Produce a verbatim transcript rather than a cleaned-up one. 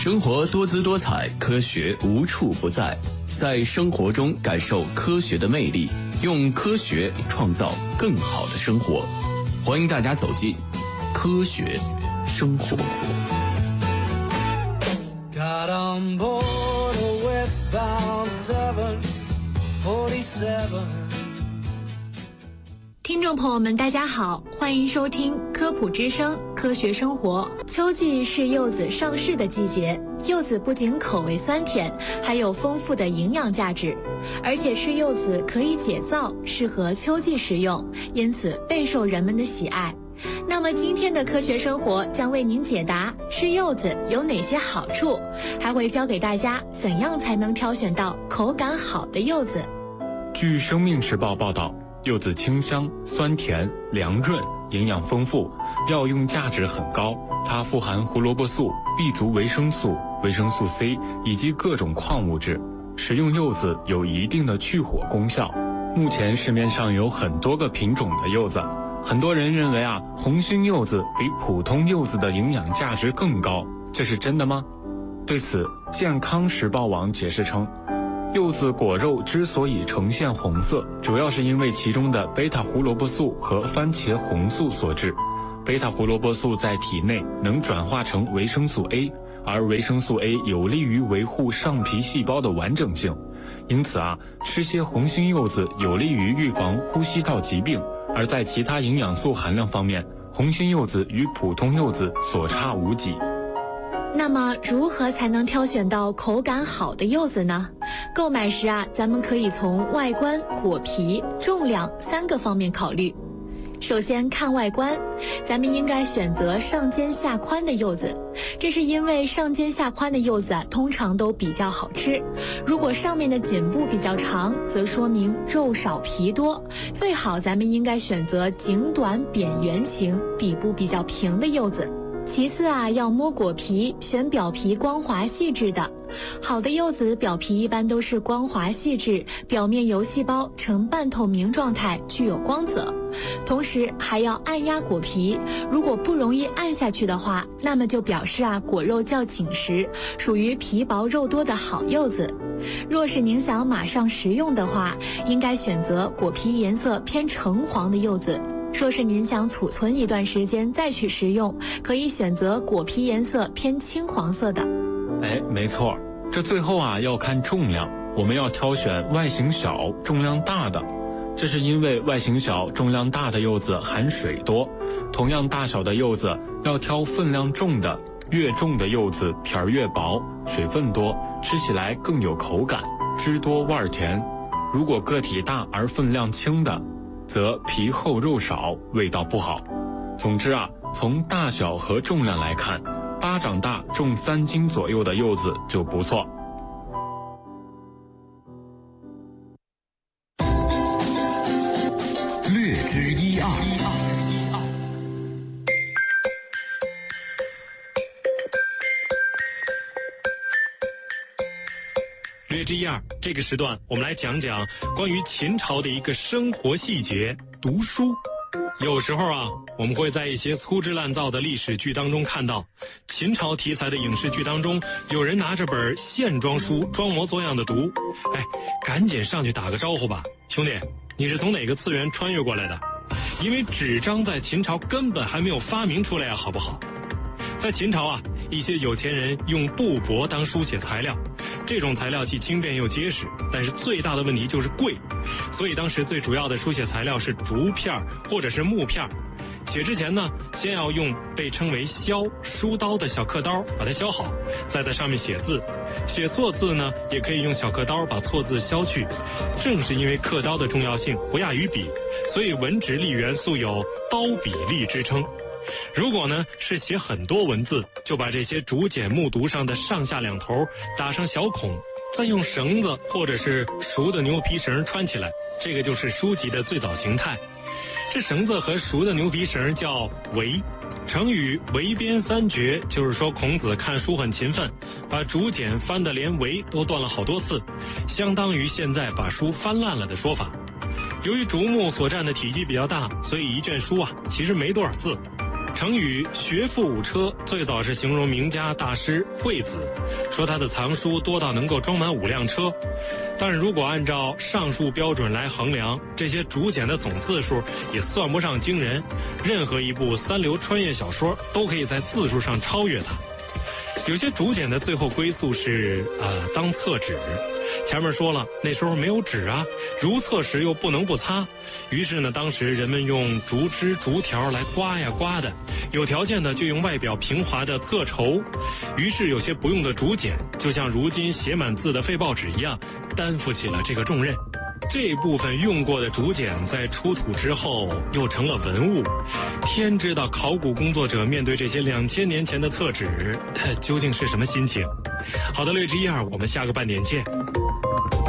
生活多姿多彩，科学无处不在，在生活中感受科学的魅力，用科学创造更好的生活。欢迎大家走进科学生活。Got on board a westbound seven forty-seven。 听众朋友们大家好，欢迎收听科普之声科学生活。秋季是柚子上市的季节，柚子不仅口味酸甜，还有丰富的营养价值，而且吃柚子可以解燥，适合秋季食用，因此备受人们的喜爱。那么今天的科学生活将为您解答吃柚子有哪些好处，还会教给大家怎样才能挑选到口感好的柚子。 据《生命时报》报道，柚子清香、酸甜、凉润，营养丰富，药用价值很高。它富含胡萝卜素、B 族维生素、维生素 C 以及各种矿物质。食用柚子有一定的去火功效。目前市面上有很多个品种的柚子，很多人认为啊，红心柚子比普通柚子的营养价值更高，这是真的吗？对此，健康时报网解释称，柚子果肉之所以呈现红色，主要是因为其中的贝塔胡萝卜素和番茄红素所致。贝塔胡萝卜素在体内能转化成维生素 A， 而维生素 A 有利于维护上皮细胞的完整性。因此啊，吃些红心柚子有利于预防呼吸道疾病。而在其他营养素含量方面，红心柚子与普通柚子所差无几。 那么如何才能挑选到口感好的柚子呢？购买时啊，咱们可以从外观、果皮、重量三个方面考虑。首先看外观，咱们应该选择上尖下宽的柚子，这是因为上尖下宽的柚子啊，通常都比较好吃。如果上面的颈部比较长，则说明肉少皮多。最好咱们应该选择颈短扁圆形、底部比较平的柚子。其次啊，要摸果皮，选表皮光滑细致的。好的柚子表皮一般都是光滑细致，表面由细胞呈半透明状态，具有光泽。同时还要按压果皮，如果不容易按下去的话，那么就表示啊果肉较紧实，属于皮薄肉多的好柚子。若是您想马上食用的话，应该选择果皮颜色偏橙黄的柚子。若是您想储存一段时间再去食用，可以选择果皮颜色偏青黄色的。 哎，没错，这最后啊要看重量，我们要挑选外形小、重量大的。这是因为外形小、重量大的柚子含水多，同样大小的柚子要挑分量重的，越重的柚子皮儿越薄，水分多，吃起来更有口感，汁多味儿甜。如果个体大而分量轻的，则皮厚肉少，味道不好。总之啊，从大小和重量来看，巴掌大重三斤左右的柚子就不错。 略知一二。 略知一二，这个时段我们来讲讲关于秦朝的一个生活细节——读书。有时候啊，我们会在一些粗制滥造的历史剧当中看到，秦朝题材的影视剧当中，有人拿着本线装书装模作样的读。哎，赶紧上去打个招呼吧，兄弟，你是从哪个次元穿越过来的？因为纸张在秦朝根本还没有发明出来啊，好不好？在秦朝啊，一些有钱人用布帛当书写材料，这种材料既轻便又结实，但是最大的问题就是贵，所以当时最主要的书写材料是竹片或者是木片。写之前呢，先要用被称为削书刀的小刻刀把它削好，再在上面写字。写错字呢，也可以用小刻刀把错字削去。正是因为刻刀的重要性不亚于笔，所以文职吏员素有刀笔吏之称。如果呢是写很多文字，就把这些竹简木牍上的上下两头打上小孔，再用绳子或者是熟的牛皮绳穿起来，这个就是书籍的最早形态。这绳子和熟的牛皮绳叫围。成语围边三绝，就是说孔子看书很勤奋，把竹简翻得连围都断了好多次，相当于现在把书翻烂了的说法。由于竹木所占的体积比较大，所以一卷书啊其实没多少字。 成语学富五车最早是形容名家大师惠子，说他的藏书多到能够装满五辆车。但是如果按照上述标准来衡量，这些竹简的总字数也算不上惊人，任何一部三流穿越小说都可以在字数上超越它。有些竹简的最后归宿是呃当厕纸，前面说了那时候没有纸啊，如厕时又不能不擦，于是呢当时人们用竹枝竹条来刮呀刮的，有条件的就用外表平滑的厕绸，于是有些不用的竹简就像如今写满字的废报纸一样，担负起了这个重任。这部分用过的竹简在出土之后又成了文物，天知道考古工作者面对这些两千年前的厕纸究竟是什么心情。好的，略知一二，我们下个半点见。